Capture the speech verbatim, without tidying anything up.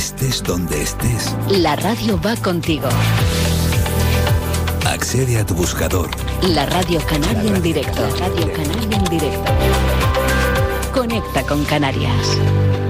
Estés donde estés, la radio va contigo. Accede a tu buscador. La Radio Canaria en directo. Radio Canaria en directo. Conecta con Canarias.